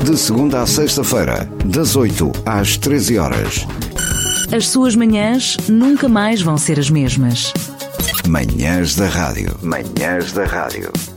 De segunda à sexta-feira, das 8 às 13 horas. As suas manhãs nunca mais vão ser as mesmas. Manhãs da Rádio. Manhãs da Rádio.